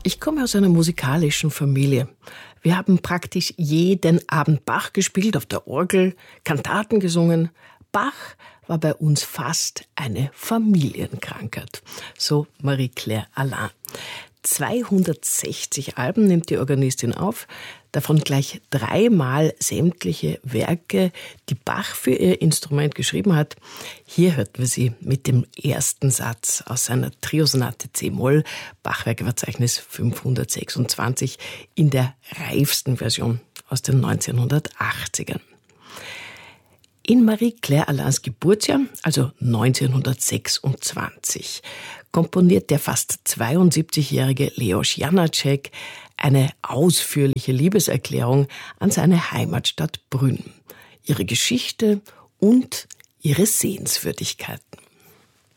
Ich komme aus einer musikalischen Familie. Wir haben praktisch jeden Abend Bach gespielt, auf der Orgel, Kantaten gesungen. Bach war bei uns fast eine Familienkrankheit, so Marie-Claire Alain. 260 Alben nimmt die Organistin auf, davon gleich 3-mal sämtliche Werke, die Bach für ihr Instrument geschrieben hat. Hier hörten wir sie mit dem ersten Satz aus seiner Triosonate C-Moll, Bachwerkeverzeichnis 526, in der reifsten Version aus den 1980ern. In Marie-Claire Alains Geburtsjahr, also 1926, komponiert der fast 72-jährige Leos Janáček eine ausführliche Liebeserklärung an seine Heimatstadt Brünn, ihre Geschichte und ihre Sehenswürdigkeiten.